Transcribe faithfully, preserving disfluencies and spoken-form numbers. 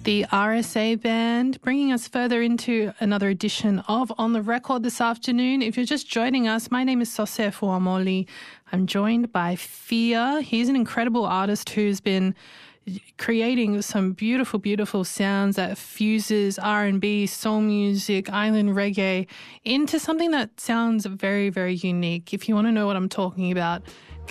The R S A Band, bringing us further into another edition of On the Record this afternoon. If you're just joining us, my name is Sosef Ouamoli. I'm joined by Fia. He's an incredible artist who's been creating some beautiful, beautiful sounds that fuses R and B, soul music, island reggae into something that sounds very, very unique. If you want to know what I'm talking about,